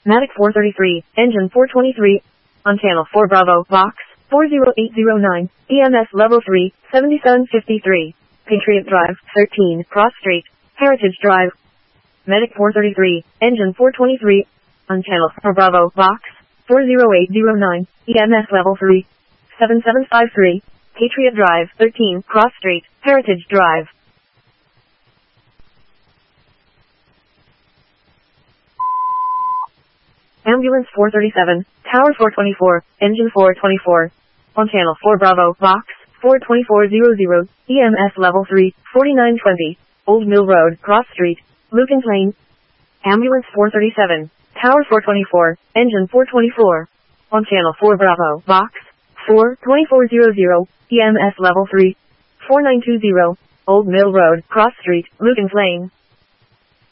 Matic 433, engine 423. On channel 4 Bravo, box 40809, EMS level 3, 7753. Patriot Drive, 13, Cross Street, Heritage Drive. Medic 433, engine 423. On channel 4 Bravo, box 40809, EMS level 3, 7753. Patriot Drive, 13, Cross Street, Heritage Drive. Ambulance 437, Tower 424, Engine 424. On channel 4 Bravo, box 42400, EMS level 3, 4920, Old Mill Road, Cross Street, Lucan Lane. Ambulance 437, Tower 424, Engine 424. On channel 4 Bravo, box 42400, EMS level 3, 4920, Old Mill Road, Cross Street, Lucan Lane.